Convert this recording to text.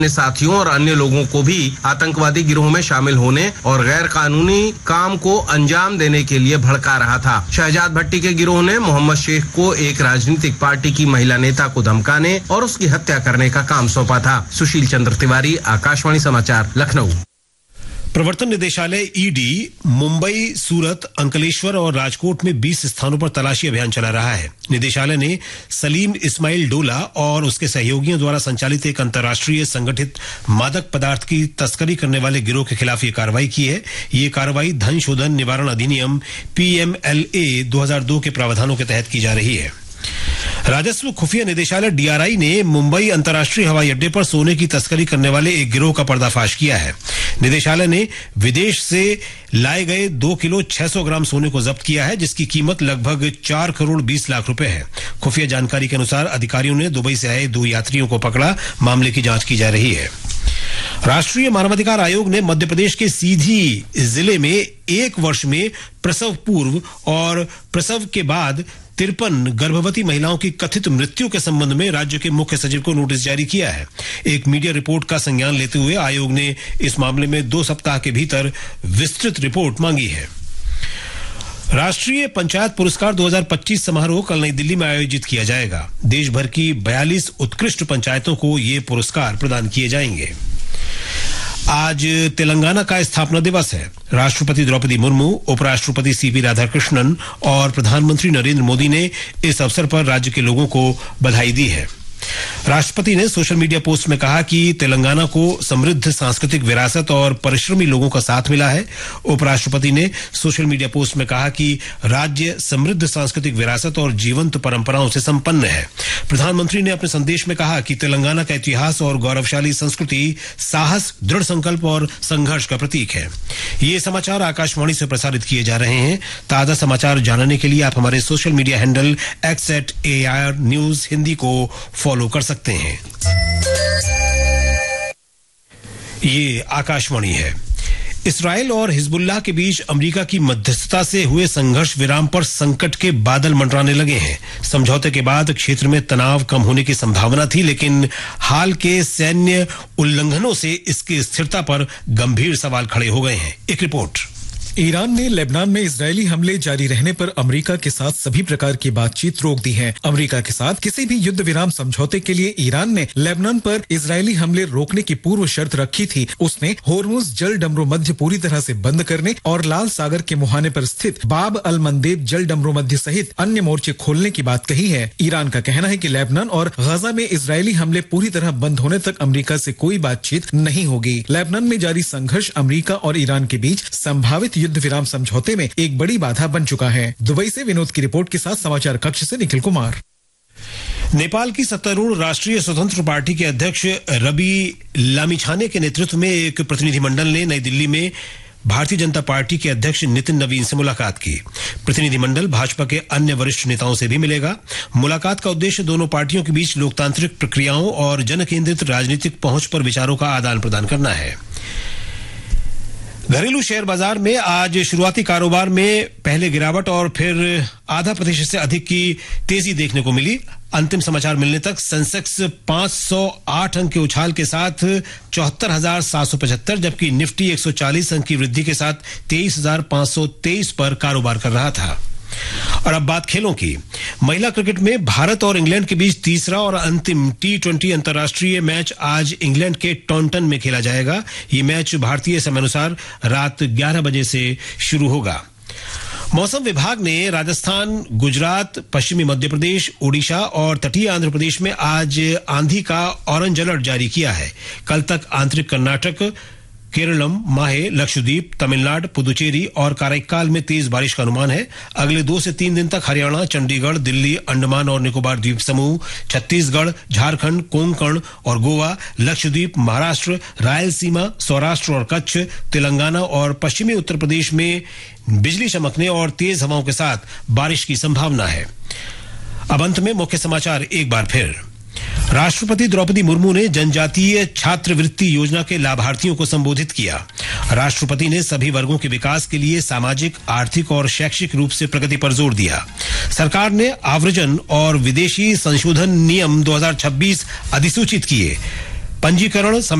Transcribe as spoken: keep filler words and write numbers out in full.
साथियों और अन्य लोगों को भी आतंकवादी गिरोह में शामिल होने और गैर कानूनी काम को अंजाम देने के लिए भड़का रहा था। शहजाद भट्टी के गिरोह ने मोहम्मद शेख को एक राजनीतिक पार्टी की महिला नेता को धमकाने और उसकी हत्या करने का काम सौंपा था। सुशील चंद्र तिवारी, आकाशवाणी समाचार, लखनऊ। प्रवर्तन निदेशालय ईडी मुंबई, सूरत, अंकलेश्वर और राजकोट में बीस स्थानों पर तलाशी अभियान चला रहा है। निदेशालय ने सलीम इस्माइल डोला और उसके सहयोगियों द्वारा संचालित एक अंतर्राष्ट्रीय संगठित मादक पदार्थ की तस्करी करने वाले गिरोह के खिलाफ ये कार्रवाई की है। ये कार्रवाई धन शोधन निवारण अधिनियम पीएमएलए दो हज़ार दो के प्रावधानों के तहत की जा रही है। राजस्व खुफिया निदेशालय डीआरआई ने मुंबई अंतर्राष्ट्रीय हवाई अड्डे पर सोने की तस्करी करने वाले एक गिरोह का पर्दाफाश किया है। निदेशालय ने विदेश से लाए गए दो किलो छह सौ ग्राम सोने को जब्त किया है, जिसकी कीमत लगभग चार करोड़ बीस लाख रुपए है। खुफिया जानकारी के अनुसार अधिकारियों ने दुबई से आए दो यात्रियों को पकड़ा। मामले की जांच की जा रही है। राष्ट्रीय मानवाधिकार आयोग ने मध्य प्रदेश के सीधी जिले में एक वर्ष में प्रसव पूर्व और प्रसव के बाद तिरपन गर्भवती महिलाओं की कथित मृत्यु के संबंध में राज्य के मुख्य सचिव को नोटिस जारी किया है। एक मीडिया रिपोर्ट का संज्ञान लेते हुए आयोग ने इस मामले में दो सप्ताह के भीतर विस्तृत रिपोर्ट मांगी है। राष्ट्रीय पंचायत पुरस्कार दो हज़ार पच्चीस समारोह कल नई दिल्ली में आयोजित किया जाएगा। देश भर की बयालीस उत्कृष्ट पंचायतों को ये पुरस्कार प्रदान किए जाएंगे। आज तेलंगाना का स्थापना दिवस है। राष्ट्रपति द्रौपदी मुर्मू, उपराष्ट्रपति सीपी राधाकृष्णन और प्रधानमंत्री नरेंद्र मोदी ने इस अवसर पर राज्य के लोगों को बधाई दी है। राष्ट्रपति ने सोशल मीडिया पोस्ट में कहा कि तेलंगाना को समृद्ध सांस्कृतिक विरासत और परिश्रमी लोगों का साथ मिला है। उपराष्ट्रपति ने सोशल मीडिया पोस्ट में कहा कि राज्य समृद्ध सांस्कृतिक विरासत और जीवंत परंपराओं से संपन्न है। प्रधानमंत्री ने अपने संदेश में कहा कि तेलंगाना का इतिहास और गौरवशाली संस्कृति साहस, दृढ़ संकल्प और संघर्ष का प्रतीक है। ये समाचार आकाशवाणी से प्रसारित किए जा रहे हैं। ताजा समाचार जानने के लिए आप हमारे social media handle x eight A I R news Hindi को फॉलो कर सकते हैं। ये आकाशवाणी है। इस्राएल और हिजबुल्लाह के बीच अमेरिका की मध्यस्थता से हुए संघर्ष विराम पर संकट के बादल मंडराने लगे हैं। समझौते के बाद क्षेत्र में तनाव कम होने की संभावना थी, लेकिन हाल के सैन्य उल्लंघनों से इसकी स्थिरता पर गंभीर सवाल खड़े हो गए हैं। एक रिपोर्ट। ईरान ने लेबनान में इजरायली हमले जारी रहने पर अमेरिका के साथ सभी प्रकार की बातचीत रोक दी है। अमेरिका के साथ किसी भी युद्ध विराम समझौते के लिए ईरान ने लेबनान पर इजरायली हमले रोकने की पूर्व शर्त रखी थी। उसने होर्मुज जल डमरू मध्य पूरी तरह से बंद करने और लाल सागर के मुहाने पर स्थित बाब अल मंदेब जल डमरू मध्य सहित अन्य मोर्चे खोलने की बात कही है। ईरान का कहना है कि लेबनान और गजा में इजरायली हमले पूरी तरह बंद होने तक अमेरिका से कोई बातचीत नहीं होगी। लेबनान में जारी संघर्ष अमेरिका और ईरान के बीच संभावित युद्ध विराम समझौते में एक बड़ी बाधा बन चुका है। दुबई से विनोद की रिपोर्ट के साथ समाचार कक्ष से निखिल कुमार। नेपाल की सत्तारूढ़ राष्ट्रीय स्वतंत्र पार्टी के अध्यक्ष रवि लामिछाने के नेतृत्व में एक प्रतिनिधिमंडल ने नई दिल्ली में भारतीय जनता पार्टी के अध्यक्ष नितिन नवीन से मुलाकात की। प्रतिनिधिमंडल भाजपा के अन्य वरिष्ठ नेताओं से भी मिलेगा। मुलाकात का उद्देश्य दोनों पार्टियों के बीच लोकतांत्रिक प्रक्रियाओं और जन केंद्रित राजनीतिक पहुंच पर विचारों का आदान प्रदान करना है। घरेलू शेयर बाजार में आज शुरुआती कारोबार में पहले गिरावट और फिर आधा प्रतिशत से अधिक की तेजी देखने को मिली। अंतिम समाचार मिलने तक सेंसेक्स पांच सौ आठ अंक के उछाल के साथ चौहत्तर हजार सात सौ पचहत्तर, जबकि निफ्टी एक सौ चालीस अंक की वृद्धि के साथ तेईस हजार पांच सौ तेईस पर कारोबार कर रहा था। और अब बात खेलों की। महिला क्रिकेट में भारत और इंग्लैंड के बीच तीसरा और अंतिम टी ट्वेंटी अंतर्राष्ट्रीय मैच आज इंग्लैंड के टॉन्टन में खेला जाएगा। ये मैच भारतीय समयानुसार रात ग्यारह बजे से शुरू होगा। मौसम विभाग ने राजस्थान, गुजरात, पश्चिमी मध्य प्रदेश, ओडिशा और तटीय आंध्र प्रदेश में आज आंधी का ऑरेंज अलर्ट जारी किया है। कल तक आंतरिक कर्नाटक, केरलम, माहे, लक्षद्वीप, तमिलनाडु, पुदुचेरी और काराइकाल में तेज बारिश का अनुमान है। अगले दो से तीन दिन तक हरियाणा, चंडीगढ़, दिल्ली, अंडमान और निकोबार द्वीप समूह, छत्तीसगढ़, झारखंड, कोंकण और गोवा, लक्षद्वीप, महाराष्ट्र, रायलसीमा, सौराष्ट्र और कच्छ, तेलंगाना और पश्चिमी उत्तर प्रदेश में बिजली चमकने और तेज हवाओं के साथ बारिश की संभावना है। अब अंत में मुख्य समाचार एक बार फिर। राष्ट्रपति द्रौपदी मुर्मू ने जनजातीय छात्रवृत्ति योजना के लाभार्थियों को संबोधित किया। राष्ट्रपति ने सभी वर्गों के विकास के लिए सामाजिक, आर्थिक और शैक्षिक रूप से प्रगति पर जोर दिया। सरकार ने आव्रजन और विदेशी संशोधन नियम दो हज़ार छब्बीस अधिसूचित किए। पंजीकरण